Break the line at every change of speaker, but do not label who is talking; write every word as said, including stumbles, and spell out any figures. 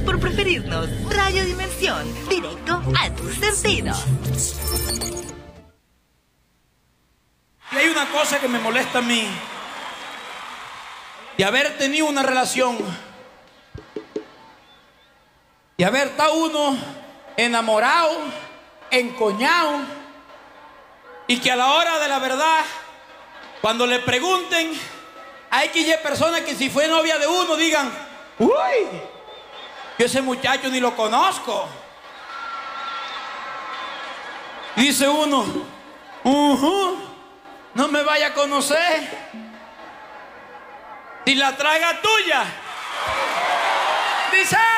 por preferirnos. Radio Dimensión, directo a tus sentidos.
Y hay una cosa que me molesta a mí. Y haber tenido una relación. Y haber estado uno enamorado, encoñado. Y que a la hora de la verdad, cuando le pregunten a X Y personas que si fue novia de uno, digan: uy, yo ese muchacho ni lo conozco. Y dice uno: uh-huh, no me vaya a conocer. Si la traga tuya, dice.